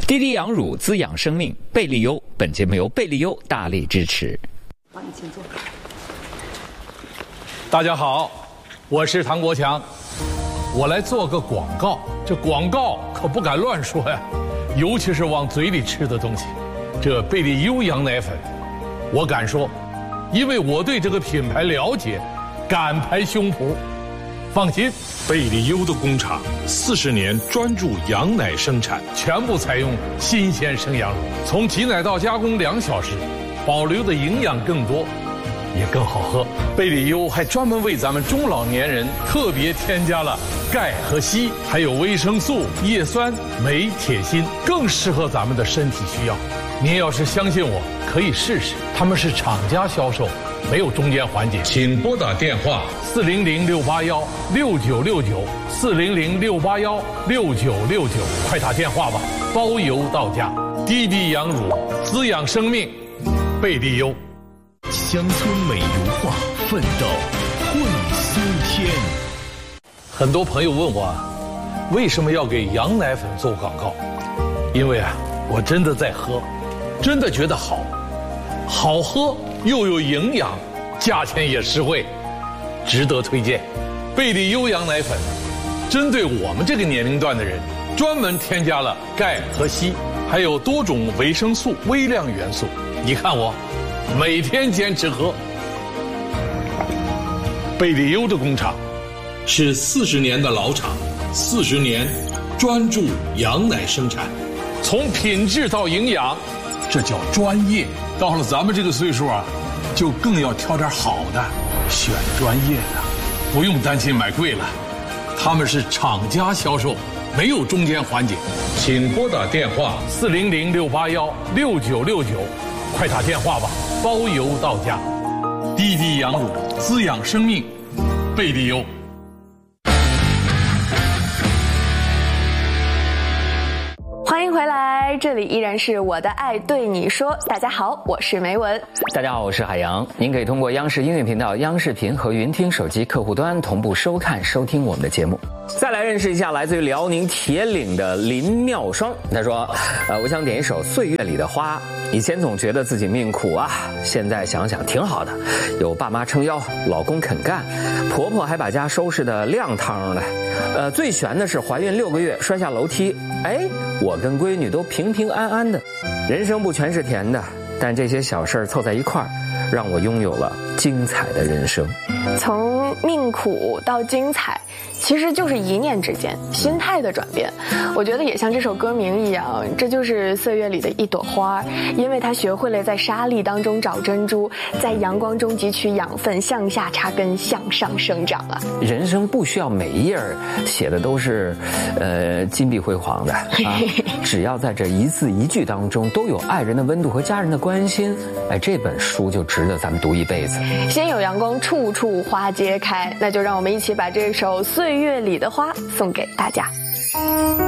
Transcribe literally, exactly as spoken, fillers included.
滴滴养乳滋养生命，贝利优。本节目由贝利优大力支持。 好，你请坐。 大家好，我是唐国强，我来做个广告。这广告可不敢乱说呀，尤其是往嘴里吃的东西。这贝利优羊奶粉，我敢说，因为我对这个品牌了解，敢拍胸脯。放心， 贝利优的工厂四十年专注羊奶生产， 全部采用新鲜生羊乳，从挤奶到加工两小时，保留的营养更多，也更好喝。贝利优还专门为咱们中老年人特别添加了钙和硒，还有维生素、叶酸、镁、铁、锌，更适合咱们的身体需要。您要是相信我，可以试试。他们是厂家销售，没有中间环节。 请拨打电话四零零六八幺六九六九四零零六八幺六九六九，快打电话吧，包邮到家。滴滴养乳，滋养生命，贝利优。 乡村美如画，奋斗会苏天。 很多朋友问我，为什么要给羊奶粉做广告？因为啊，我真的在喝，真的觉得好，好喝又有营养，价钱也实惠，值得推荐。贝利优羊奶粉针对我们这个年龄段的人，专门添加了钙和硒，还有多种维生素、微量元素。你看我每天坚持喝。贝利优的工厂是四十年的老厂，四十年专注羊奶生产， 从品质到营养，这叫专业。到了咱们这个岁数啊，就更要挑点好的，选专业的，不用担心买贵了。他们是厂家销售，没有中间环节。 请拨打电话四零零六八幺六九六九，快打电话吧，包邮到家。滴滴养乳，滋养生命，贝利优。 欢迎回来，这里依然是我的爱对你说。大家好，我是梅文。 大家好，我是海洋。您可以通过央视音乐频道、央视频和云听手机客户端同步收看、收听我们的节目。再来认识一下来自于辽宁铁岭的林妙双。他说：“呃，我想点一首《岁月里的花》。以前总觉得自己命苦啊，现在想想挺好的，有爸妈撑腰，老公肯干，婆婆还把家收拾得亮堂的。呃，最悬的是怀孕六个月摔下楼梯，哎，我跟闺女都平平安安的。人生不全是甜的，但这些小事儿凑在一块儿，让我拥有了精彩的人生。” 从命苦到精彩，其实就是一念之间，心态的转变。我觉得也像这首歌名一样，这就是岁月里的一朵花，因为它学会了在沙砾当中找珍珠，在阳光中汲取养分，向下插根，向上生长啊。 人生不需要每一页写的都是呃金碧辉煌的啊，只要在这一字一句当中都有爱人的温度和家人的关心，哎，这本书就值得咱们读一辈子。 先有阳光，处处花皆开，那就让我们一起把这首《岁月里的花》送给大家。